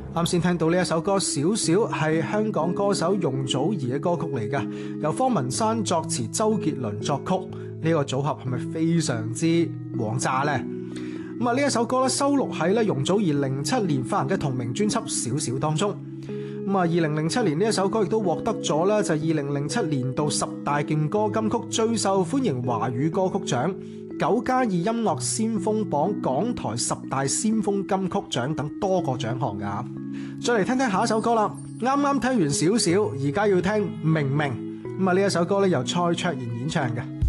啱先聽到呢一首歌少少係香港歌手容祖兒嘅歌曲嚟㗎，由方文山作詞，周杰倫作曲，呢個組合係咪非常之王炸呢？咁啊，呢一首歌咧收錄喺咧容祖兒07年發行嘅同名專輯《小小》當中。咁啊，2007年呢一首歌亦都獲得咗咧就2007年度10大勁歌金曲最受歡迎華語歌曲獎、9+2音樂先鋒榜港台10大先鋒金曲獎等多個獎項噶。再嚟聽聽下一首歌啦，啱啱聽完少少，而家要聽明明。咁啊，呢一首歌咧由蔡卓妍演唱嘅。